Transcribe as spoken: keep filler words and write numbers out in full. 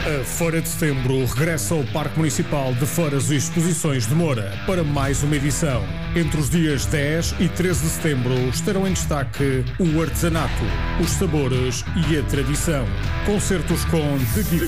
A Feira de Setembro regressa ao Parque Municipal de Feiras e Exposições de Moura para mais uma edição. Entre os dias dez e treze de setembro estarão em destaque o artesanato, os sabores e a tradição. Concertos com The Gift